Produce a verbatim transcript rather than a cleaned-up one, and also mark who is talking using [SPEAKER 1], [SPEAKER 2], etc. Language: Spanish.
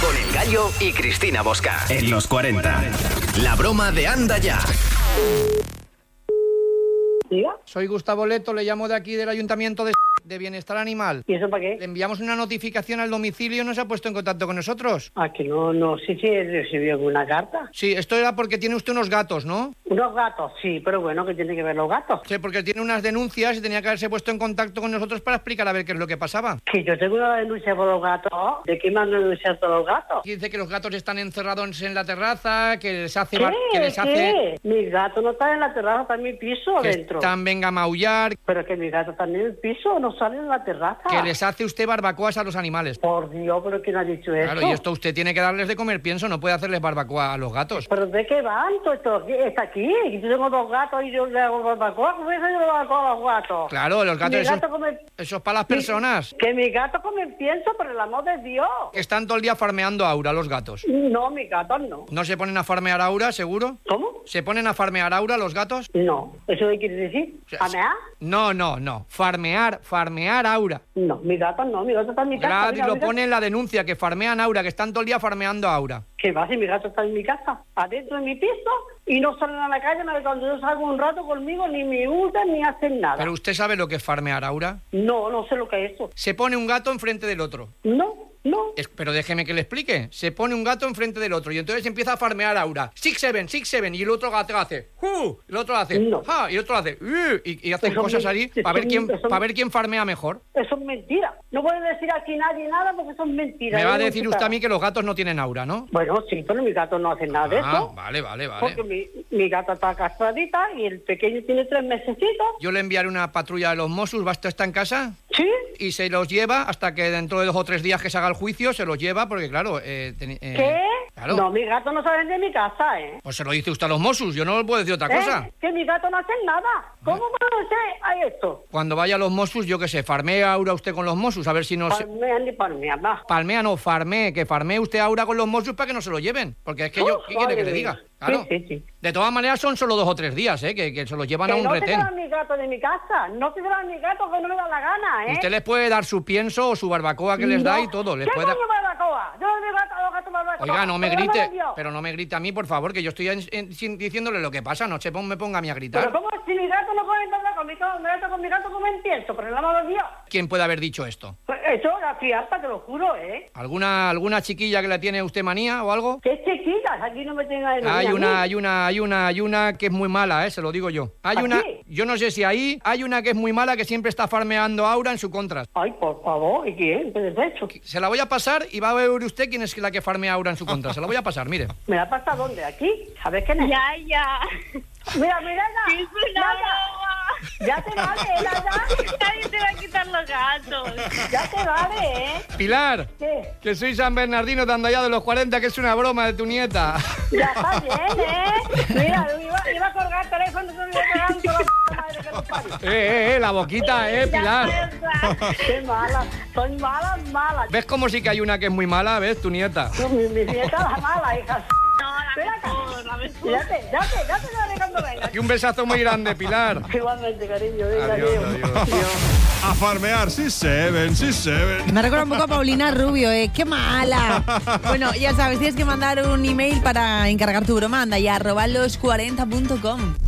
[SPEAKER 1] Con El Gallo y Cristina Bosca. En los cuarenta. La broma de Anda Ya.
[SPEAKER 2] ¿Diga?
[SPEAKER 3] Soy Gustavo Leto, le llamo de aquí del Ayuntamiento de, de Bienestar Animal.
[SPEAKER 2] ¿Y eso para qué?
[SPEAKER 3] Le enviamos una notificación al domicilio y no se ha puesto en contacto con nosotros.
[SPEAKER 2] Ah, que no, no sé si he recibido alguna carta.
[SPEAKER 3] Sí, esto era porque tiene usted unos gatos, ¿no?
[SPEAKER 2] Unos gatos, sí, pero bueno, ¿qué tiene que ver los gatos?
[SPEAKER 3] Sí, porque tiene unas denuncias y tenía que haberse puesto en contacto con nosotros para explicar a ver qué es lo que pasaba.
[SPEAKER 2] Que yo tengo una denuncia por los gatos. ¿De qué me han denunciado todos los gatos?
[SPEAKER 3] Aquí dice que los gatos están encerrados en la terraza, que les hace...
[SPEAKER 2] ¿Qué?
[SPEAKER 3] bar- que les
[SPEAKER 2] ¿Qué?
[SPEAKER 3] hace
[SPEAKER 2] Mis gatos no están en la terraza, están en mi piso
[SPEAKER 3] que
[SPEAKER 2] adentro.
[SPEAKER 3] están venga a maullar,
[SPEAKER 2] Pero que mis gatos están en el piso, no salen en la terraza.
[SPEAKER 3] que les hace usted barbacoas a los animales.
[SPEAKER 2] Por Dios, ¿pero quién ha dicho eso?
[SPEAKER 3] Claro, y esto usted tiene que darles de comer, pienso, no puede hacerles barbacoa a los gatos.
[SPEAKER 2] ¿Pero de qué van? Todo esto está aquí. Yo tengo dos gatos y yo le hago barbacoa. ¿Cómo voy a hacer barbacoa a los gatos?
[SPEAKER 3] Claro, los gatos,
[SPEAKER 2] Mi
[SPEAKER 3] eso,
[SPEAKER 2] gato come-
[SPEAKER 3] eso es para las personas
[SPEAKER 2] Que mis gatos comen pienso, por el amor de Dios.
[SPEAKER 3] que están todo el día farmeando a Aura, los gatos.
[SPEAKER 2] No, mis gatos no.
[SPEAKER 3] ¿No se ponen a farmear a Aura, seguro?
[SPEAKER 2] ¿Cómo?
[SPEAKER 3] ¿Se ponen a farmear a Aura los gatos?
[SPEAKER 2] No. ¿Eso qué quiere decir?
[SPEAKER 3] O sea,
[SPEAKER 2] ¿Amear?
[SPEAKER 3] No, no, no. Farmear, farmear a Aura.
[SPEAKER 2] No, mis gatos no. Mis gatos están en mi casa.
[SPEAKER 3] Gratis
[SPEAKER 2] Mira,
[SPEAKER 3] lo
[SPEAKER 2] mira.
[SPEAKER 3] pone en la denuncia, que farmean a Aura, que están todo el día farmeando a Aura.
[SPEAKER 2] ¿Qué va si mi gato está en mi casa? Adentro de mi piso y no salen a la calle. No, cuando yo salgo un rato conmigo ni me hurtan ni hacen nada.
[SPEAKER 3] ¿Pero usted sabe lo que es farmear a Aura?
[SPEAKER 2] No, no sé lo que es eso.
[SPEAKER 3] Se pone un gato enfrente del otro.
[SPEAKER 2] No, no.
[SPEAKER 3] Es- pero déjeme que le explique. Se pone un gato enfrente del otro y entonces empieza a farmear a Aura. Six, seven, six, seven. Y el otro gato hace... ¡Uh! El otro hace...
[SPEAKER 2] No.
[SPEAKER 3] ¡Ja! Y el otro hace... ¡Uh! Y, y hacen
[SPEAKER 2] Eso
[SPEAKER 3] cosas
[SPEAKER 2] me-
[SPEAKER 3] así
[SPEAKER 2] eso
[SPEAKER 3] para ver,
[SPEAKER 2] me-
[SPEAKER 3] quién,
[SPEAKER 2] eso me-
[SPEAKER 3] para ver quién farmea mejor.
[SPEAKER 2] Eso es mentira. No puede decir aquí nadie nada porque eso es mentira.
[SPEAKER 3] Me va a
[SPEAKER 2] Yo no
[SPEAKER 3] decir
[SPEAKER 2] sé
[SPEAKER 3] usted a
[SPEAKER 2] nada.
[SPEAKER 3] mí que los gatos no tienen Aura, ¿no?
[SPEAKER 2] Bueno, sí, pero mis gatos no hacen nada de
[SPEAKER 3] Ah,
[SPEAKER 2] eso.
[SPEAKER 3] vale, vale,
[SPEAKER 2] Porque
[SPEAKER 3] vale.
[SPEAKER 2] mi, mi gata está castradita y el pequeño tiene tres mesecitos.
[SPEAKER 3] Yo le enviaré una patrulla de los Mossos, ¿va, está en casa?
[SPEAKER 2] ¿Sí?
[SPEAKER 3] Y se los lleva hasta que dentro de dos o tres días que se haga el juicio, se los lleva, porque claro... Eh, teni- eh,
[SPEAKER 2] ¿Qué?
[SPEAKER 3] Claro.
[SPEAKER 2] No, mis gatos no salen de mi casa, ¿eh?
[SPEAKER 3] Pues se lo dice usted a los Mossos, yo no le puedo decir otra cosa.
[SPEAKER 2] ¿Eh? Que mis gatos no hacen nada. ¿Cómo puede ser a esto?
[SPEAKER 3] Cuando vaya a los Mossos, yo qué sé, farmea Aura usted con los Mossos, a ver si no se...
[SPEAKER 2] Palmean ni palmean, va.
[SPEAKER 3] Palmea, no, farmee, que farmee usted Aura con los Mossos para que no se lo lleven. Porque es que yo, ¿qué quiere que le diga? Claro.
[SPEAKER 2] Sí, sí, sí.
[SPEAKER 3] De todas maneras son solo dos o tres días, ¿eh? Que, que se los llevan a
[SPEAKER 2] Que
[SPEAKER 3] un
[SPEAKER 2] no se
[SPEAKER 3] retén.
[SPEAKER 2] llevan mis gatos de mi casa. No se llevan mis gatos que no me da la gana, ¿eh?
[SPEAKER 3] Usted les puede dar su pienso o su barbacoa que les da
[SPEAKER 2] No.
[SPEAKER 3] y todo. Les
[SPEAKER 2] ¿Qué
[SPEAKER 3] puede...
[SPEAKER 2] coño barbacoa? Yo no me gato a los gatos barbacoa.
[SPEAKER 3] Oiga, no me
[SPEAKER 2] Por el amor
[SPEAKER 3] grite,
[SPEAKER 2] de Dios.
[SPEAKER 3] pero no me grite a mí, por favor, que yo estoy en- en- sin- diciéndole lo que pasa, no se pon- me ponga a mí a
[SPEAKER 2] Pero
[SPEAKER 3] gritar.
[SPEAKER 2] ¿cómo si mi gato no puede entrar con mi gato, mi gato con mi gato como entiendo? Por el amor de Dios.
[SPEAKER 3] ¿Quién puede haber dicho esto?
[SPEAKER 2] Pues eso, la fiesta, te lo juro, ¿eh?
[SPEAKER 3] ¿Alguna alguna chiquilla que le tiene usted manía o algo?
[SPEAKER 2] Qué chiquitas, aquí no me tenga de
[SPEAKER 3] Hay
[SPEAKER 2] manía a
[SPEAKER 3] una,
[SPEAKER 2] mí.
[SPEAKER 3] hay una, hay una, hay una que es muy mala, ¿eh? Se lo digo yo. Hay
[SPEAKER 2] ¿Ah,
[SPEAKER 3] una,
[SPEAKER 2] sí?
[SPEAKER 3] yo no sé si ahí, hay una que es muy mala que siempre está farmeando a Aura en su contra.
[SPEAKER 2] Ay, por favor, ¿y quién? ¿Qué es eso?
[SPEAKER 3] Se la voy a pasar y va a ver usted quién es la que farmea a Aura en su contra. Se la voy a pasar, mire.
[SPEAKER 2] ¿Me la pasa dónde? ¿Aquí? ¿Sabes quién es?
[SPEAKER 4] Ya, ya.
[SPEAKER 2] Mira, mira,
[SPEAKER 4] ¡Es
[SPEAKER 2] ya.
[SPEAKER 4] una broma!
[SPEAKER 2] Ya te vale, ya, ya.
[SPEAKER 4] Nadie te va a quitar los gatos.
[SPEAKER 2] Ya te vale, ¿eh?
[SPEAKER 3] Pilar,
[SPEAKER 2] ¿Qué?
[SPEAKER 3] que soy San Bernardino de Andallá de los cuarenta, que es una broma de tu nieta.
[SPEAKER 2] Ya está bien, ¿eh? Mira, iba, iba a colgar el teléfono, no iba a colgar toda la p madre que nos parió.
[SPEAKER 3] Eh, eh, la boquita, eh, Pilar.
[SPEAKER 4] Ya,
[SPEAKER 2] Qué mala. Son malas, malas.
[SPEAKER 3] ¿Ves cómo sí que hay una que es muy mala? ¿Ves? Tu nieta.
[SPEAKER 2] No, mi, mi nieta es la mala, hija.
[SPEAKER 4] no, la
[SPEAKER 2] Ven acá.
[SPEAKER 4] mejor, la mejor.
[SPEAKER 2] Ya te, ya te, ya te daré cuando venga.
[SPEAKER 3] Y un besazo muy grande, Pilar.
[SPEAKER 2] Igualmente, cariño. Venga,
[SPEAKER 3] Adiós,
[SPEAKER 2] adiós.
[SPEAKER 3] adiós.
[SPEAKER 5] A farmear, sí se ven, sí se ven.
[SPEAKER 6] Me recuerda un poco a Paulina Rubio, ¿eh? ¡Qué mala! Bueno, ya sabes, tienes que mandar un email para encargar tu broma. Anda ya, arroba los cuarenta punto com.